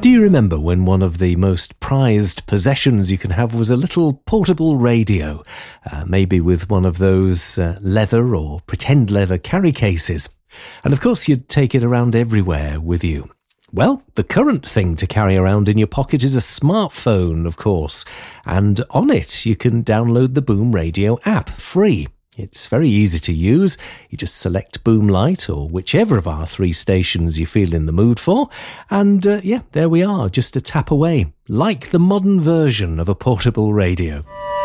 Do you remember when one of the most prized possessions you can have was a little portable radio, maybe with one of those leather or pretend leather carry cases? And of course you'd take it around everywhere with you. Well, the current thing to carry around in your pocket is a smartphone, of course, and on it you can download the Boom Radio app free. It's very easy to use. You just select Boom Light or whichever of our 3 stations you feel in the mood for, and there we are, just a tap away, like the modern version of a portable radio.